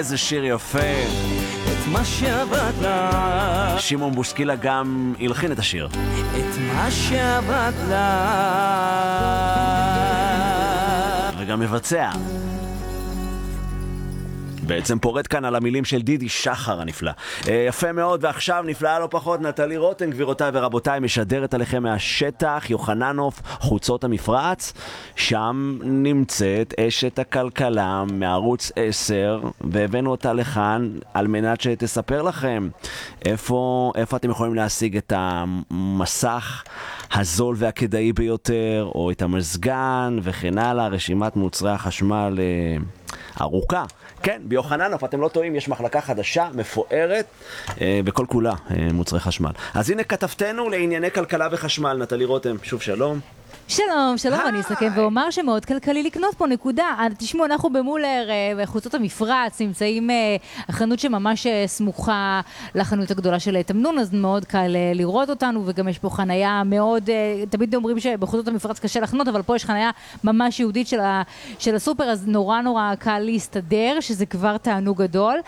איזה שיר יפה. את מה שעבד לה, שמעון בוסקילה גם הלחין את השיר. את מה שעבד לה, וגם מבצע. בעצם פורט כאן על המילים של דידי שחר הנפלא. יפה מאוד, ועכשיו נפלאה לא פחות, נטלי רוטן, גבירותיי ורבותיי, משדרת עליכם מהשטח, יוחננוף, חוצות המפרץ. שם נמצאת אשת הכלכלה מערוץ 10, והבאנו אותה לכאן על מנת שתספר לכם איפה אתם יכולים להשיג את המסך הזול והכדאי ביותר, או את המזגן וכן הלאה, רשימת מוצרי החשמל ארוכה. כן, ביוחננוף, אתם לא טועים, יש מחלקה חדשה, מפוארת, בכל כולה מוצרי חשמל. אז הנה כתבתנו לענייני כלכלה וחשמל, נטלי רותם, שוב שלום. שלום, שלום, אני אסכם ואומר שמאוד כלכלי לקנות פה, נקודה. תשמעו, אנחנו במולר, בחוצות המפרץ, נמצאים החנות שממש סמוכה לחנות הגדולה של תמנון, אז מאוד קל לראות אותנו, וגם יש פה חנייה מאוד, תמיד אומרים שבחוצות המפרץ קשה לחנות, אבל פה יש חנייה ממש יהודית של הסופר, אז נורא נורא קל להסתדר, שזה כבר תענוג גדול.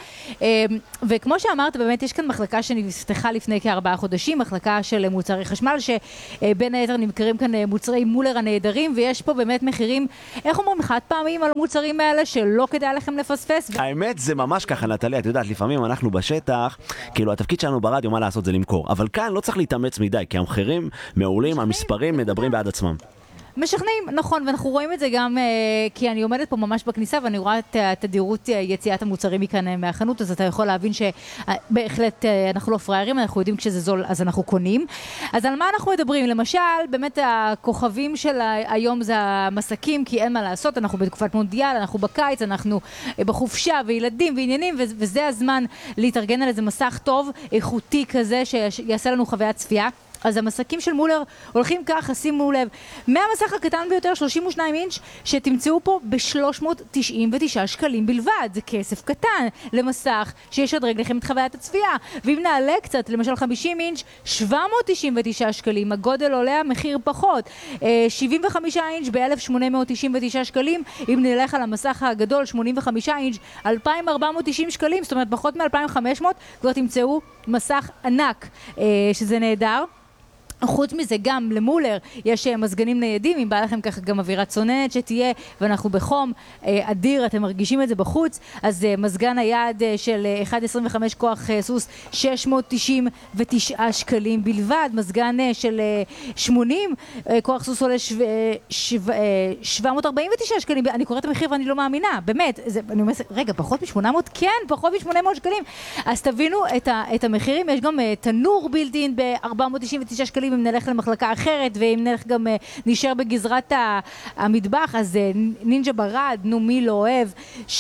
וכמו שאמרת, באמת יש כאן מחלקה שנפתחה לפני כ4 חודשים, מחלקה של מוצרי חשמל, שבין היתר נמכרים כאן מוצרי מולר הנהדרים, ויש פה באמת מחירים, איך אומרים, חד פעמים על המוצרים האלה שלא כדאי לכם לפספס. האמת זה ממש ככה, נטלי, את יודעת, לפעמים אנחנו בשטח, כאילו התפקיד שלנו ברדיו, מה לעשות זה למכור, אבל כאן לא צריך להתאמץ מדי, כי המחירים מעולים, המספרים מדברים בעד עצמם. משכנעים, נכון, ואנחנו רואים את זה גם כי אני עומדת פה ממש בכניסה ואני רואה את תדירות יציאת המוצרים מכאן מהחנות, אז אתה יכול להבין שבהחלט אנחנו לא פריירים, אנחנו יודעים כשזה זול אז אנחנו קונים. אז על מה אנחנו מדברים? למשל, באמת הכוכבים של היום זה המסקים, כי אין מה לעשות, אנחנו בתקופת מונדיאל, אנחנו בקיץ, אנחנו בחופשה וילדים ועניינים, וזה הזמן להתארגן על איזה מסך טוב, איכותי כזה, שיעשה לנו חוויית צפייה. אז המסקים של מולר הולכים ככה, שימו לב, מהמסך הקטן ביותר, 32 אינץ', שתמצאו פה ב-399 שקלים בלבד. זה כסף קטן למסך שישדרג לכם את חוויית הצפייה. ואם נעלה קצת, למשל 50 אינץ', 799 שקלים, הגודל עולה, המחיר פחות. 75 אינץ' ב-1899 שקלים, אם נלך על המסך הגדול, 85 אינץ', 2490 שקלים, זאת אומרת פחות מ-2500, כבר תמצאו מסך ענק, שזה נהדר. חוץ מזה גם למולר יש מזגנים ניידים, אם בא לכם ככה גם אווירת צוננת שתהיה, ואנחנו בחום אדיר, אתם מרגישים את זה בחוץ, אז מזגן היד של 1.25 כוח סוס 699 שקלים בלבד, מזגן של 80 כוח סוס עולה 749 שקלים, אני קוראת המחיר ואני לא מאמינה, באמת, אני אומרת, רגע, פחות מ-800? כן, פחות מ-800 שקלים, אז תבינו את המחירים, יש גם תנור בילדין ב-499 שקלים, אם נלך למחלקה אחרת, ואם נלך גם נשאר בגזרת המטבח, אז נינג'ה ברד, נו מי לא אוהב,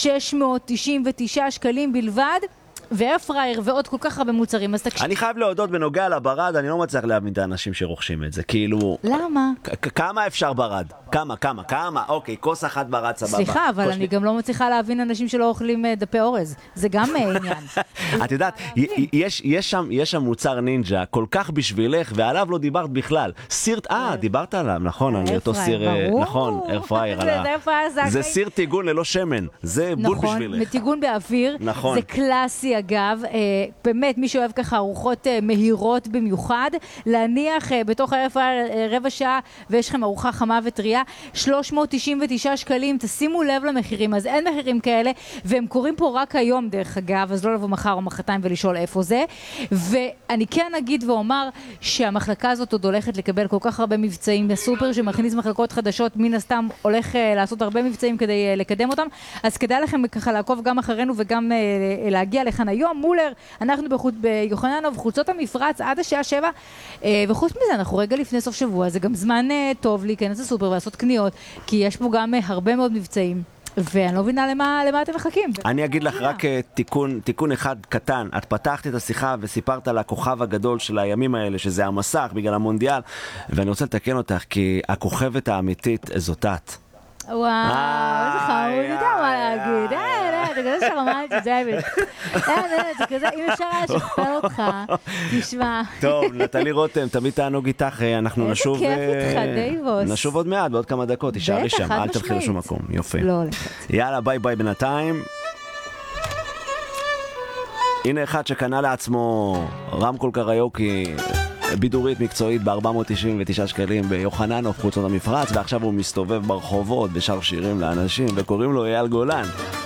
699 שקלים בלבד, ואפרייר ועוד כל כך הרבה מוצרים. אז אני חייב להודות בנוגע לברד, אני לא מצליח להבין את האנשים שרוכשים את זה, כאילו... למה? כמה אפשר ברד? כמה? אוקיי, כוס אחת ברד, סבבה. סליחה, אבל אני גם לא מצליחה להבין אנשים שלא אוכלים דפי אורז. זה גם עניין. את יודעת, יש שם מוצר נינג'ה, כל כך בשבילך, ועליו לא דיברת בכלל. סיר, דיברת עליו, נכון, על אותו סיר, נכון, איירפרייר. זה סיר טיגון ללא שמן, זה בול בשבילך. נכון, מטיגון באוויר, זה קלאסי אגב, באמת מי שאוהב ככה ארוחות מהירות במיוחד, להניח בתוך האיירפרייר רבע שעה, ויש לכם ארוחה חמה וטריה, 399 שקלים, תשימו לב למחירים, אז אין מחירים כאלה, והם קוראים פה רק היום דרך אגב, אז לא לבוא מחר או מחרתיים ולשאול איפה זה, ואני כן אגיד ואומר שהמחלקה הזאת עוד הולכת לקבל כל כך הרבה מבצעים בסופר, שמכניס מחלקות חדשות, מן הסתם הולך לעשות הרבה מבצעים כדי לקדם אותם, אז כדאי לכם ככה לעקוב גם אחרינו וגם להגיע לכאן היום, מולר, אנחנו ביוחננוף, חוצות המפרץ עד השעה 7, וחוץ מזה אנחנו רגע לפני סוף שבוע, זה גם זמן טוב להיכנס לסופר ולעשות קניות, כי יש פה גם הרבה מאוד מבצעים, ואני לא מבינה למה אתם מחכים. אני אגיד לך רק תיקון אחד קטן, את פתחת את השיחה וסיפרת על הכוכב הגדול של הימים האלה, שזה המסך בגלל המונדיאל, ואני רוצה לתקן אותך, כי הכוכבת האמיתית זאת את. וואו, איזה חמוד, יודע מה להגיד, זה כזה שרמנטי, זה כזה, אם אפשר היה לשכפל אותך, תשמע. טוב, נטלי רותם, תמיד תענוג איתך, אנחנו נשוב... איזה כיף איתך, דייבוס. נשוב עוד מעט, בעוד כמה דקות, תישארי שם, אל תלכי לשום מקום, יופי. לא הולכת. יאללה, ביי ביי בינתיים. הנה אחד שקנה לעצמו רמקול קריוקי בידורית מקצועית ב-499 שקלים ביוחננוף חוצות המפרץ, ועכשיו הוא מסתובב ברחובות ושר שירים לאנשים וקוראים לו אייל גולן.